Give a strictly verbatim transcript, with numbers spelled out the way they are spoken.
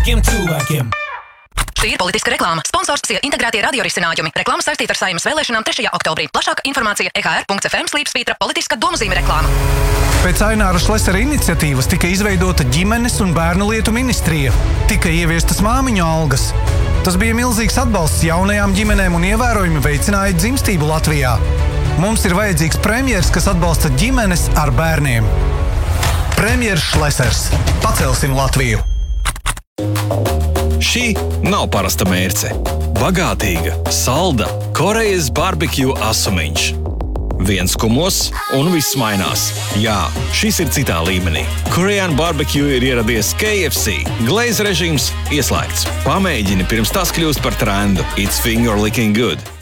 visiem cilvēkiem. Šī ir politiska reklāma. Sponsors ir integrētie radiorisinājumi. Reklāma saistīta ar Saeimas vēlēšanām trešajā oktobrī. Plašāka informācija e h r punkts f m slīpsvītra politiska domzīme reklāma. Pēc Aināra Šlesera iniciatīvas tika izveidota ģimenes un bērnu lietu ministrija. Tika ieviestas māmiņu algas. Tas bija milzīgs atbalsts jaunajām ģimenēm un ievērojami veicināja dzimstību Latvijā. Mums ir vajadzīgs premjers, kas atbalsta ģimenes ar bērniem. Premjers Šlesers. Pacelsim Latviju! Šī nav parasta mērce. Bagātīga, salda, Korejas barbecue asumiņš. Viens kumos un viss mainās. Jā, šis ir citā līmenī. Korean barbecue ir ieradies K F C. Glaze režīms ieslēgts. Pamēģini pirms tas kļūst par trendu. It's finger licking good.